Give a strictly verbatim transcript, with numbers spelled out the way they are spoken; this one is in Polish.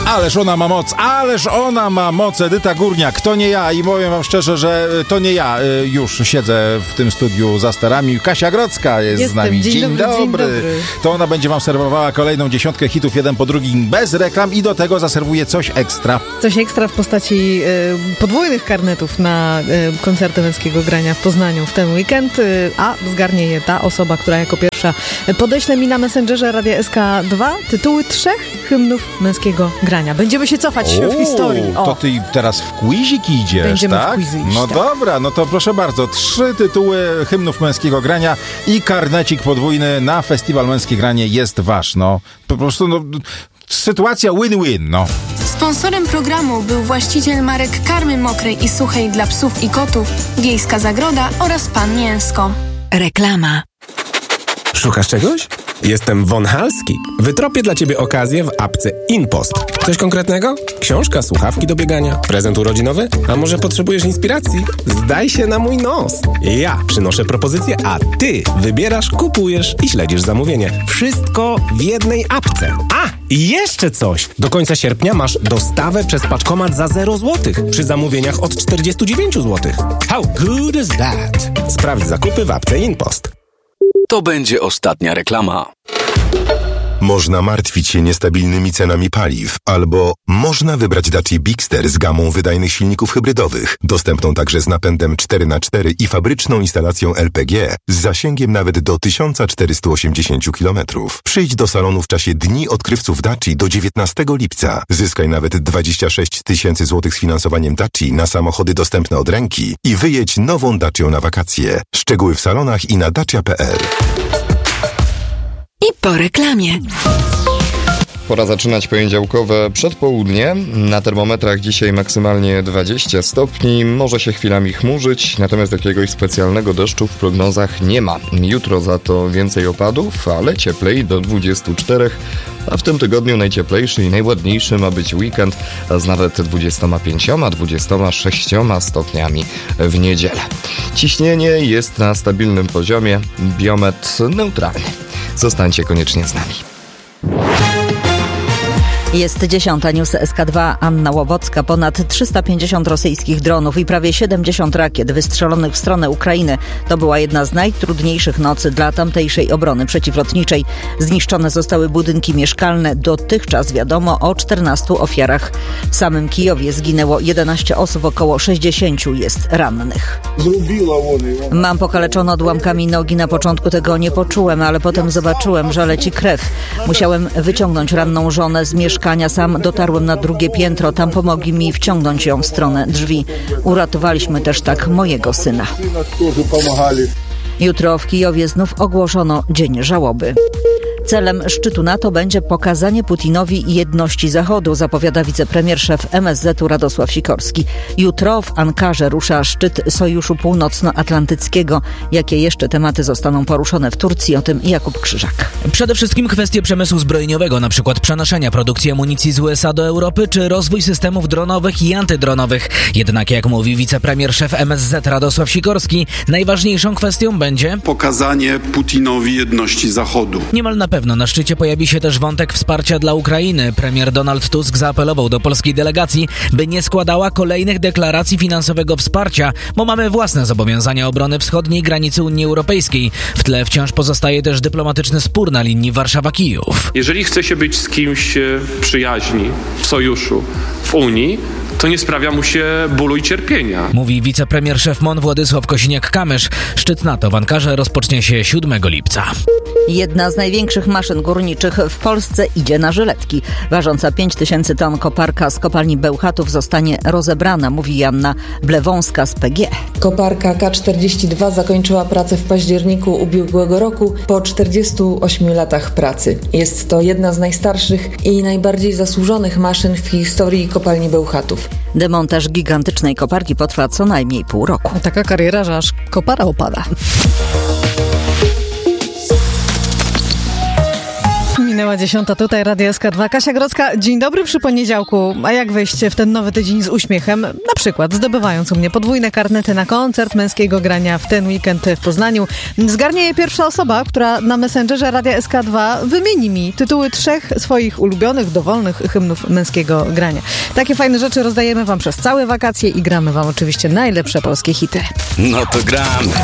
Ależ ona ma moc, ależ ona ma moc, Edyta Górniak, to nie ja i powiem wam szczerze, że to nie ja już siedzę w tym studiu za sterami. Kasia Grodzka jest Jestem. z nami. Dzień, Dzień, dobry, dobry. dzień dobry. To ona będzie wam serwowała kolejną dziesiątkę hitów, jeden po drugim, bez reklam i do tego zaserwuje coś ekstra. Coś ekstra w postaci y, podwójnych karnetów na y, koncerty męskiego grania w Poznaniu w ten weekend, y, a zgarnie je ta osoba, która jako pierwsza podeśle mi na Messengerze Radia S K dwa tytuły trzech hymnów męskiego grania. Będziemy się cofać O, w historii. O. To ty teraz w quizik idziesz, Będziemy tak? w quizy iść, No tak. dobra, no to proszę bardzo, trzy tytuły hymnów męskiego grania i karnecik podwójny na Festiwal Męskie Granie jest wasz, no. Po prostu, no, sytuacja win-win, no. Sponsorem programu był właściciel marek karmy mokrej i suchej dla psów i kotów, Wiejska Zagroda oraz Pan Mięsko. Reklama. Szukasz czegoś? Jestem Von Halski. Wytropię dla ciebie okazję w apce InPost. Coś konkretnego? Książka, słuchawki do biegania, prezent urodzinowy? A może potrzebujesz inspiracji? Zdaj się na mój nos. Ja przynoszę propozycję, a ty wybierasz, kupujesz i śledzisz zamówienie. Wszystko w jednej apce. A, i jeszcze coś. Do końca sierpnia masz dostawę przez paczkomat za zero złotych przy zamówieniach od czterdzieści dziewięć złotych. How good is that? Sprawdź zakupy w apce InPost. To będzie ostatnia reklama. Można martwić się niestabilnymi cenami paliw, albo można wybrać Dacia Bigster z gamą wydajnych silników hybrydowych, dostępną także z napędem cztery na cztery i fabryczną instalacją L P G z zasięgiem nawet do tysiąc czterysta osiemdziesiąt kilometrów. Przyjdź do salonu w czasie Dni Odkrywców Daci do dziewiętnastego lipca. Zyskaj nawet dwadzieścia sześć tysięcy złotych z finansowaniem Daci na samochody dostępne od ręki i wyjedź nową Dacią na wakacje. Szczegóły w salonach i na dacia kropka p l. I po reklamie. Pora zaczynać poniedziałkowe przedpołudnie. Na termometrach dzisiaj maksymalnie dwadzieścia stopni. Może się chwilami chmurzyć, natomiast jakiegoś specjalnego deszczu w prognozach nie ma. Jutro za to więcej opadów, ale cieplej do dwudziestu czterech. A w tym tygodniu najcieplejszy i najładniejszy ma być weekend z nawet dwudziestoma pięcioma, dwudziestoma sześcioma stopniami w niedzielę. Ciśnienie jest na stabilnym poziomie, biometr neutralny. Zostańcie koniecznie z nami. Jest dziesiąta, news S K dwa, Anna Łowocka. Ponad trzysta pięćdziesiąt rosyjskich dronów i prawie siedemdziesiąt rakiet wystrzelonych w stronę Ukrainy. To była jedna z najtrudniejszych nocy dla tamtejszej obrony przeciwlotniczej. Zniszczone zostały budynki mieszkalne. Dotychczas wiadomo o czternastu ofiarach. W samym Kijowie zginęło jedenaście osób, około sześćdziesięciu jest rannych. Mam pokaleczone odłamkami nogi. Na początku tego nie poczułem, ale potem zobaczyłem, że leci krew. Musiałem wyciągnąć ranną żonę z mieszkania. Sam dotarłem na drugie piętro. Tam pomogli mi wciągnąć ją w stronę drzwi. Uratowaliśmy też tak mojego syna. Jutro w Kijowie znów ogłoszono dzień żałoby. Celem szczytu NATO będzie pokazanie Putinowi jedności Zachodu, zapowiada wicepremier szef M S Z-u Radosław Sikorski. Jutro w Ankarze rusza szczyt Sojuszu Północnoatlantyckiego. Jakie jeszcze tematy zostaną poruszone w Turcji? O tym Jakub Krzyżak. Przede wszystkim kwestie przemysłu zbrojeniowego, na przykład przenoszenia produkcji amunicji z U S A do Europy, czy rozwój systemów dronowych i antydronowych. Jednak jak mówi wicepremier szef M S Z Radosław Sikorski, najważniejszą kwestią będzie pokazanie Putinowi jedności Zachodu. Niemal na pewno na szczycie pojawi się też wątek wsparcia dla Ukrainy. Premier Donald Tusk zaapelował do polskiej delegacji, by nie składała kolejnych deklaracji finansowego wsparcia, bo mamy własne zobowiązania obrony wschodniej granicy Unii Europejskiej. W tle wciąż pozostaje też dyplomatyczny spór na linii Warszawa-Kijów. Jeżeli chce się być z kimś przyjaźni, w sojuszu, w Unii, to nie sprawia mu się bólu i cierpienia. Mówi wicepremier szef M O N Władysław Kosiniak-Kamysz. Szczyt NATO w Ankarze rozpocznie się siódmego lipca. Jedna z największych maszyn górniczych w Polsce idzie na żyletki. Ważąca pięć tysięcy ton koparka z kopalni Bełchatów zostanie rozebrana, mówi Janna Blewąska z P G. Koparka K czterdzieści dwa zakończyła pracę w październiku ubiegłego roku po czterdziestu ośmiu latach pracy. Jest to jedna z najstarszych i najbardziej zasłużonych maszyn w historii kopalni Bełchatów. Demontaż gigantycznej koparki potrwa co najmniej pół roku. Taka kariera, że aż kopara opada. Minęła Minęła dziesiąta, tutaj Radio S K dwa. Kasia Grodzka, dzień dobry przy poniedziałku. A jak wejść w ten nowy tydzień z uśmiechem? Na przykład zdobywając u mnie podwójne karnety na koncert męskiego grania w ten weekend w Poznaniu. Zgarnie je pierwsza osoba, która na Messengerze Radia S K dwa wymieni mi tytuły trzech swoich ulubionych, dowolnych hymnów męskiego grania. Takie fajne rzeczy rozdajemy wam przez całe wakacje i gramy wam oczywiście najlepsze polskie hity. No to gramy.